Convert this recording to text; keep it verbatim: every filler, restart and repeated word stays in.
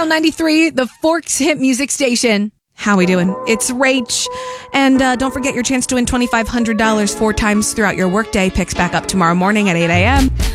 L ninety-three, the Forks Hit Music Station. How we doing? It's Rach. And uh, don't forget your chance to win twenty-five hundred dollars four times throughout your workday. Picks back up tomorrow morning at eight a.m.